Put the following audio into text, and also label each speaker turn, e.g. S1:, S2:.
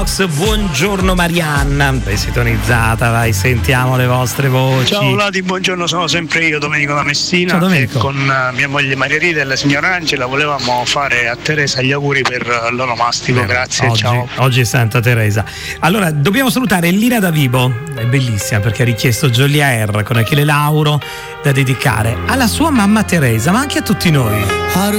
S1: Buongiorno Marianna, ben sintonizzata, vai, sentiamo le vostre voci.
S2: Ciao Vladi, buongiorno, sono sempre io, Domenico da Messina.
S1: Ciao Domenico.
S2: E con mia moglie Maria Rita e la signora Angela volevamo fare a Teresa gli auguri per l'onomastico. Grazie,
S1: oggi,
S2: ciao.
S1: Oggi è Santa Teresa. Allora, dobbiamo salutare Lina da Vibo, è bellissima perché ha richiesto Joliet Air con Achille Lauro da dedicare alla sua mamma Teresa, ma anche a tutti noi.